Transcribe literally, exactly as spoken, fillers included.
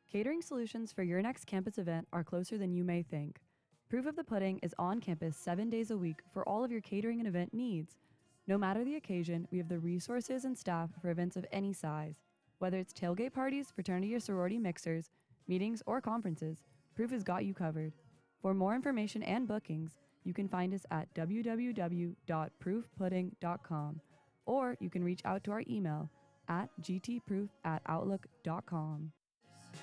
Catering solutions for your next campus event are closer than you may think. Proof of the Pudding is on campus seven days a week for all of your catering and event needs. No matter the occasion, we have the resources and staff for events of any size. Whether it's tailgate parties, fraternity or sorority mixers, meetings, or conferences, Proof has got you covered. For more information and bookings, you can find us at w w w dot proof pudding dot com, or you can reach out to our email at g t proof at outlook dot com.